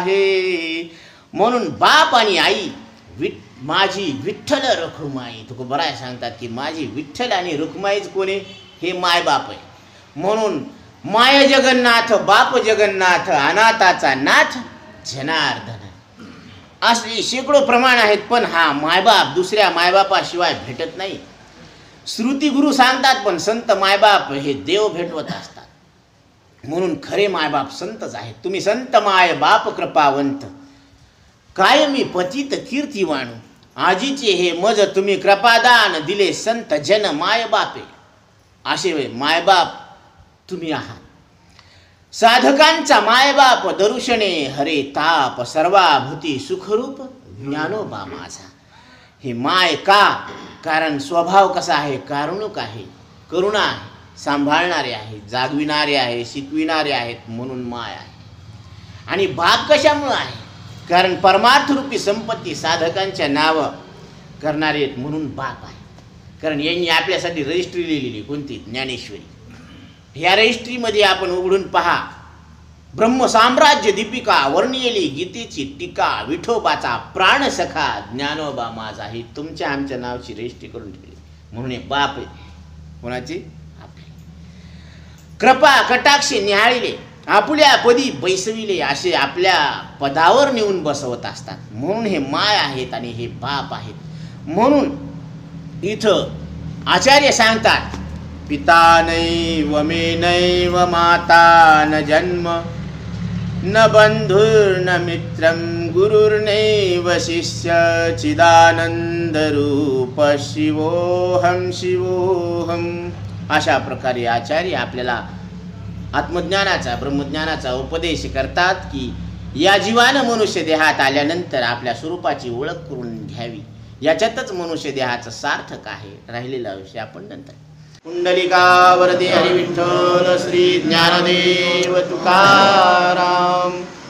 आहे. म्हणून बाप आणि आई माझी विठ्ठल रखुमाई तुकोबराय सांगतात की माझी विठ्ठल आणि रुक्माईच कोणी हे माय बाप आहे. म्हणून माय जगन्नाथ बाप जगन्नाथ अनाथाचा नाथ जनार्दन असे शेकडो प्रमाण आहेत. पण हा मायबाप दुसऱ्या मायबापाशिवाय भेटत नाही. श्रुती गुरु सांगतात पण संत मायबाप हे देव भेटवत असतात. म्हणून खरे मायबाप संतच आहेत. तुम्ही संत माय बाप कृपावंत कायमी पतित कीर्ती वाणू आजीचे हे मज तुम्ही कृपादान दिले संत जन माय बापे. असे मायबाप तुम्ही आहात. साधकांचा मायबाप दरुशने हरे ताप सर्वाभूती सुखरूप ज्ञानोबा माझा. हे माय का? कारण स्वभाव कसा आहे? कारुणिक आहे, करुणा आहे, सांभाळणारे आहे, जागविणारे आहे, शिकविणारे आहेत म्हणून माय आहे. आणि बाप कशामुळे आहे? कारण परमार्थरूपी संपत्ती साधकांच्या नाव करणारे आहेत म्हणून बाप आहे. कारण यांनी आपल्यासाठी रजिस्ट्री लिहिलेली कोणती? ज्ञानेश्वरी. ह्या रजिस्ट्रीमध्ये आपण उघडून पहा. ब्रह्मसाम्राज्य दीपिका वर्णिलेली गीतेची टीका विठोबाचा प्राणसखा ज्ञानोबा माझा. ही तुमच्या आमच्या नावाची रजिस्ट्री करून ठेवली म्हणून हे बाप आहे. कोणाची? आपली. कृपा कटाक्षे निहाळिले आपुल्या पदी बैसविले असे आपल्या पदावर नेऊन बसवत असतात म्हणून हे माय आहेत आणि हे बाप आहेत. म्हणून इथं आचार्य सांगतात पिता नैव मे नैव माता न जन्म न बंधुर्न मित्रं गुरुर्नैव शिष्य चिदानंद रूप शिवोहम शिवोहम. अशा प्रकारे आचार्य आपल्याला आत्मज्ञानाचा ब्रह्मज्ञानाचा उपदेश करतात की या जीवानं मनुष्य देहात आल्यानंतर आपल्या स्वरूपाची ओळख करून घ्यावी. याच्यातच मनुष्य देहाचं सार्थक आहे. राहिलेला विषय आपण नंतर. कुंडलिका वरदे हरी विठ्ठल श्री ज्ञानदेव तुकाराम.